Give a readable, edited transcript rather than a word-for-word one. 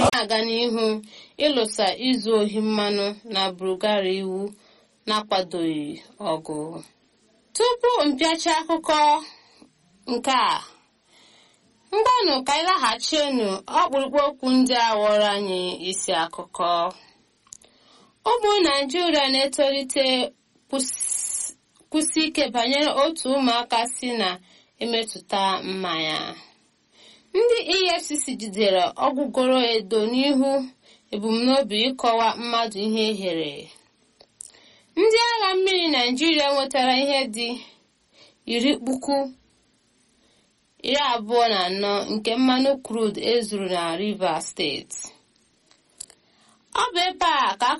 na-aga n'ihu ịlụsa izu ohi mmanụ na Bulgaria iwu na-akwadoghị ọgụ. Tupu mpịacha akụkọ nke a, ngwanụ ka anyị laghachienu ọkpụrụkpụ okwu ndị a ghọrọ anyị isi akụkọ. Ụmụ Naịjirịa na-etolite kwụsị ike banyere otu ụmụaka si na-emetụta mmanya. Ndị EFCC jidere ọgwụgoro edo n'ihu ebumnobi ịkọwa mmadụ ihe ehere. Ndị agha mmiri Naịjirịa nwetara ihe dị 24,000 nke mmanụ crude ezuru na Rivers steeti. Ọ bụ ebe a ka